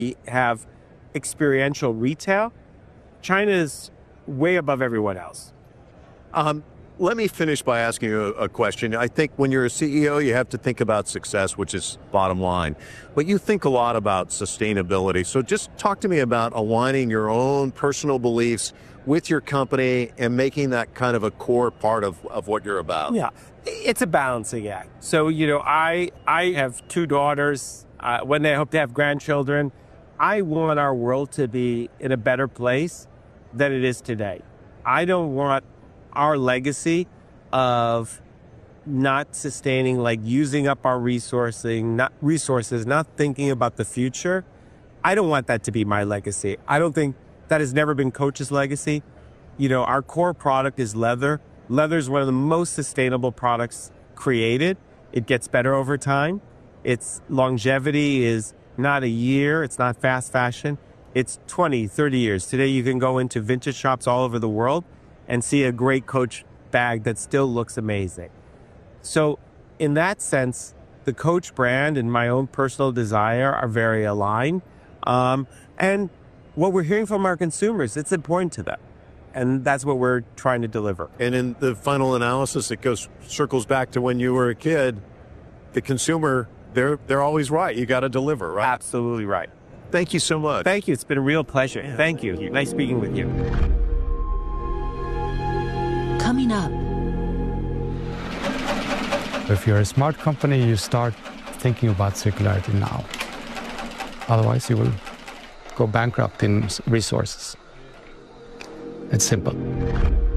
We have experiential retail. China is way above everyone else. Let me finish by asking you a question. I think when you're a CEO, you have to think about success, which is bottom line. But you think a lot about sustainability. So just talk to me about aligning your own personal beliefs with your company and making that kind of a core part of what you're about. Yeah, it's a balancing act. So, I have two daughters. When they hope to have grandchildren, I want our world to be in a better place than it is today. I don't want our legacy of not sustaining, like using up our resources, not thinking about the future. I don't want that to be my legacy. I don't think that has never been Coach's legacy. Our core product is leather. Leather is one of the most sustainable products created. It gets better over time. Its longevity is not a year. It's not fast fashion. It's 20, 30 years. Today, you can go into vintage shops all over the world and see a great Coach bag that still looks amazing. So in that sense, the Coach brand and my own personal desire are very aligned. And what we're hearing from our consumers, it's important to them. And that's what we're trying to deliver. And in the final analysis, circles back to when you were a kid, the consumer, they're always right. You got to deliver, right? Absolutely right. Thank you so much. Thank you. It's been a real pleasure. Yeah. Thank you. Nice speaking with you. Coming up. If you're a smart company, you start thinking about circularity now. Otherwise, you will go bankrupt in resources. It's simple.